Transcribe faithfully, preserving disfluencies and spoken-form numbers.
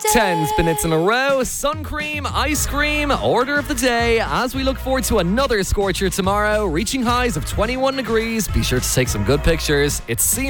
Ten spinets in a row, sun cream, ice cream, order of the day, as we look forward to another scorcher tomorrow, reaching highs of twenty-one degrees. Be sure to take some good pictures. It's